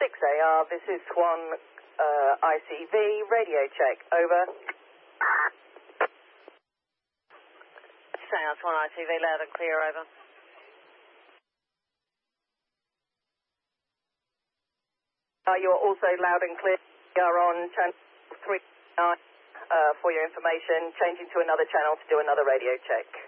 6AR, this is Swan ICV, radio check, over. Swan ICV, loud and clear, over. You're also loud and clear. You are on channel 39 for your information, changing to another channel to do another radio check.